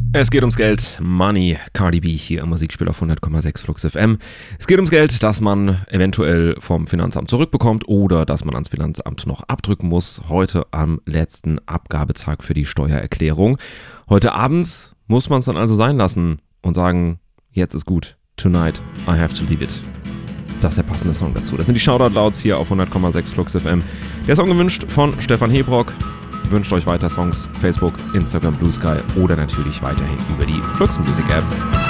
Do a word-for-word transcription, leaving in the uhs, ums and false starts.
Es geht ums Geld, Money, Cardi B hier im Musikspiel auf hundert Komma sechs Flux F M. Es geht ums Geld, das man eventuell vom Finanzamt zurückbekommt oder das man ans Finanzamt noch abdrücken muss. Heute am letzten Abgabetag für die Steuererklärung. Heute abends muss man es dann also sein lassen und sagen, jetzt ist gut. Tonight, I have to leave it. Das ist der passende Song dazu. Das sind die Shoutout-Louds hier auf hundert Komma sechs Flux F M. Der Song gewünscht von Stefan Hebrock. Wünscht euch weiter Songs, Facebook, Instagram, Blue Sky oder natürlich weiterhin über die Flux Music App.